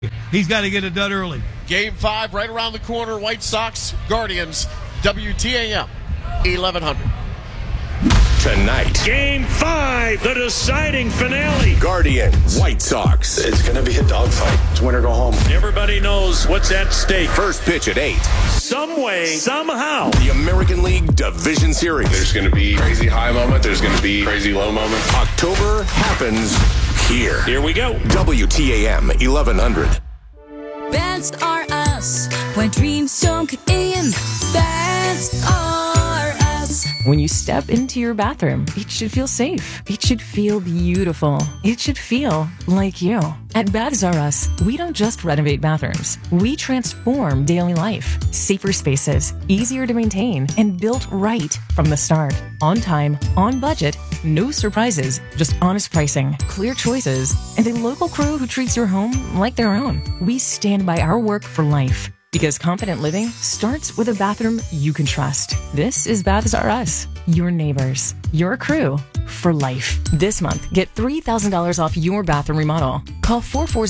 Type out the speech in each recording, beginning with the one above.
He's got to get it done early. Game 5 right around the corner. White Sox, Guardians, WTAM, 1100. Tonight, Game 5, the deciding finale. Guardians, White Sox. It's going to be a dogfight. It's win or go home. Everybody knows what's at stake. First pitch at 8. Some way, somehow. The American League Division Series. There's going to be crazy high moment. There's going to be crazy low moment. October happens here. Here we go. WTAM 1100. Best are us when dreams sunk in. Best are us. When you step into your bathroom, it should feel safe. It should feel beautiful. It should feel like you. At Baths R Us, we don't just renovate bathrooms. We transform daily life. Safer spaces, easier to maintain, and built right from the start. On time, on budget, no surprises, just honest pricing, clear choices, and a local crew who treats your home like their own. We stand by our work for life. Because confident living starts with a bathroom you can trust. This is Baths R Us, your neighbors, your crew for life. This month, get $3,000 off your bathroom remodel. Call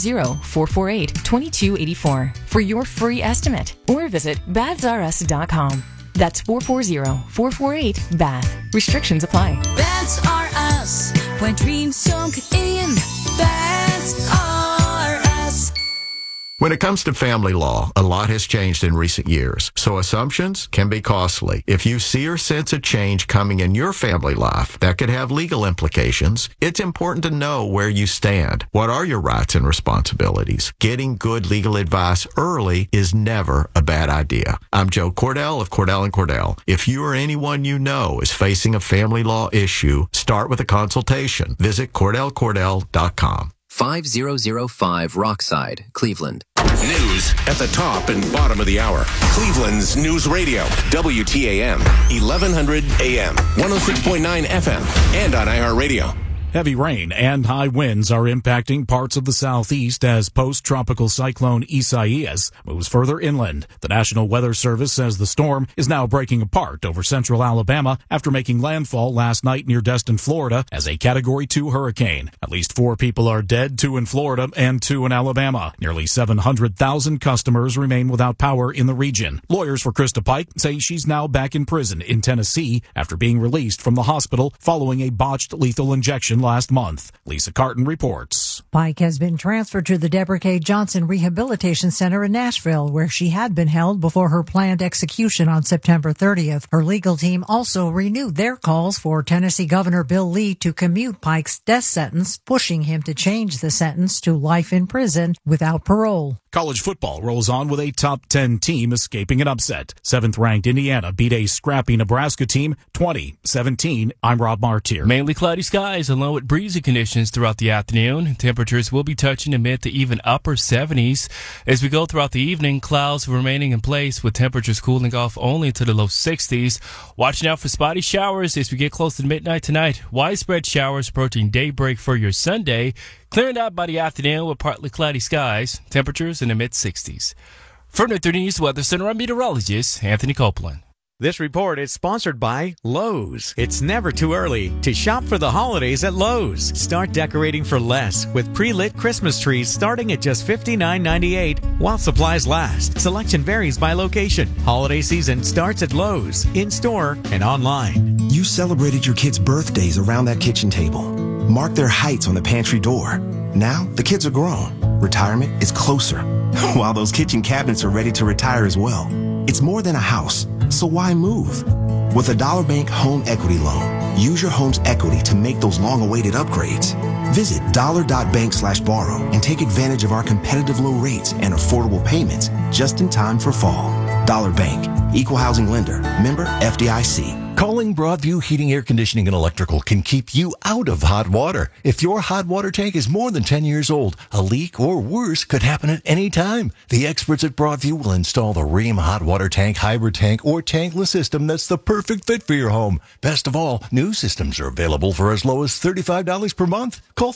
440-448-2284 for your free estimate or visit bathsrus.com. That's 440-448-BATH. Restrictions apply. Best are us when dreams sunk in. Best are us. When it comes to family law, a lot has changed in recent years, so assumptions can be costly. If you see or sense a change coming in your family life that could have legal implications, it's important to know where you stand. What are your rights and responsibilities? Getting good legal advice early is never a bad idea. I'm Joe Cordell of Cordell & Cordell. If you or anyone you know is facing a family law issue, start with a consultation. Visit CordellCordell.com. 5005 Rockside, Cleveland. News at the top and bottom of the hour. Cleveland's News Radio, WTAM, 1100 AM, 106.9 FM, and on iHeartRadio. Heavy rain and high winds are impacting parts of the southeast as post-tropical cyclone Isaias moves further inland. The National Weather Service says the storm is now breaking apart over central Alabama after making landfall last night near Destin, Florida as a Category 2 hurricane. At least 4 people are dead, 2 in Florida and 2 in Alabama. Nearly 700,000 customers remain without power in the region. Lawyers for Krista Pike say she's now back in prison in Tennessee after being released from the hospital following a botched lethal injection last month. Lisa Carton reports. Pike has been transferred to the Deborah K. Johnson Rehabilitation Center in Nashville, where she had been held before her planned execution on September 30th. Her legal team also renewed their calls for Tennessee Governor Bill Lee to commute Pike's death sentence, pushing him to change the sentence to life in prison without parole. College football rolls on with a top 10 team escaping an upset. 7th-ranked Indiana beat a scrappy Nebraska team 20-17. I'm Rob Martier. Mainly cloudy skies along with breezy conditions throughout the afternoon. Temperatures will be touching the mid to even upper 70s. As we go throughout the evening, clouds remaining in place with temperatures cooling off only to the low 60s. Watching out for spotty showers as we get close to midnight tonight. Widespread showers approaching daybreak for your Sunday. Clearing out by the afternoon with partly cloudy skies. Temperatures in the mid-60s. For Northern News Weather Center, I'm meteorologist Anthony Copeland. This report is sponsored by Lowe's. It's never too early to shop for the holidays at Lowe's. Start decorating for less with pre-lit Christmas trees starting at just $59.98 while supplies last. Selection varies by location. Holiday season starts at Lowe's, in-store and online. You celebrated your kids' birthdays around that kitchen table. Mark their heights on the pantry door. Now, the kids are grown. Retirement is closer, while those kitchen cabinets are ready to retire as well. It's more than a house, so why move? With a Dollar Bank Home Equity Loan, use your home's equity to make those long-awaited upgrades. Visit dollar.bank/borrow and take advantage of our competitive low rates and affordable payments just in time for fall. Dollar Bank, Equal Housing Lender, member FDIC. Calling Broadview Heating, Air Conditioning, and Electrical can keep you out of hot water. If your hot water tank is more than 10 years old, a leak or worse could happen at any time. The experts at Broadview will install the Rheem hot water tank, hybrid tank, or tankless system that's the perfect fit for your home. Best of all, new systems are available for as low as $35 per month. Call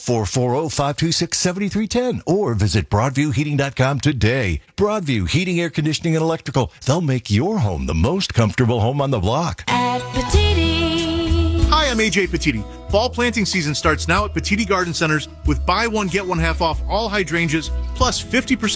440-526-7310 or visit BroadviewHeating.com today. Broadview Heating, Air Conditioning, and Electrical. They'll make your home the most comfortable home on the block. At Petiti. Hi, I'm AJ Petiti. Fall planting season starts now at Petiti Garden Centers with buy one, get one half off all hydrangeas, plus 50%